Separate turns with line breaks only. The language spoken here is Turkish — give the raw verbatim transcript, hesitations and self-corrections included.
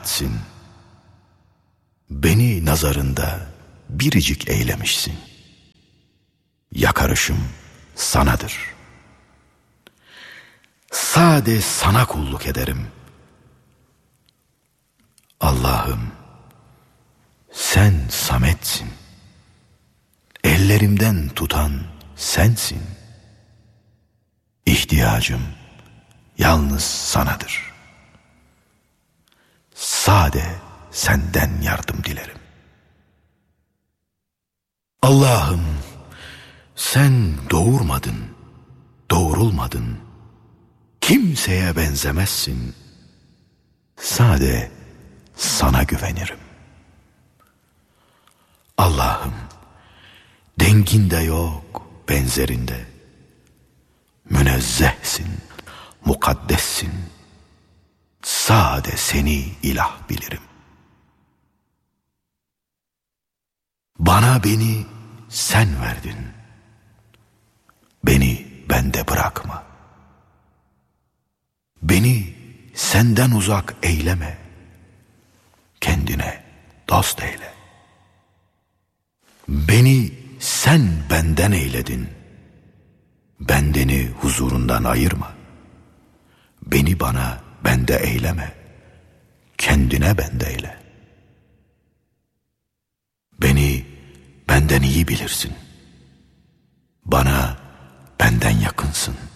sametsin. Beni nazarında biricik eylemişsin. Yakarışım sanadır. Sade sana kulluk ederim. Allah'ım, sen sametsin. Ellerimden tutan sensin. İhtiyacım yalnız sanadır. Sade senden yardım dilerim. Allah'ım, sen doğurmadın, doğurulmadın. Kimseye benzemezsin. Sade sana güvenirim. Allah'ım, denginde yok, benzerinde. Münezzehsin, mukaddessin. Sade seni ilah bilirim. Bana beni sen verdin. Beni bende bırakma. Beni senden uzak eyleme. Kendine dost eyle. Beni sen benden eyledin. Bendeni huzurundan ayırma. Beni bana bende eyleme. Kendine bende eyle. Beni benden iyi bilirsin. Bana benden yakınsın.